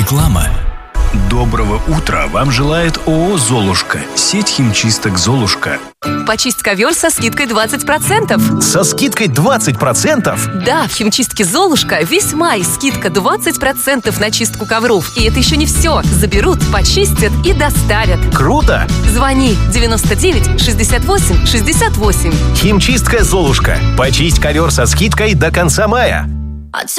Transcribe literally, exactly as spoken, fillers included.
Реклама. Доброго утра вам желает ООО «Золушка». Сеть химчисток «Золушка». Почисть ковер со скидкой двадцать процентов. Со скидкой двадцать процентов? Да, в химчистке «Золушка» весь май скидка двадцать процентов на чистку ковров. И это еще не все. Заберут, почистят и доставят. Круто! Звони девяносто девять шестьдесят восемь шестьдесят восемь. Химчистка «Золушка». Почисть ковер со скидкой до конца мая.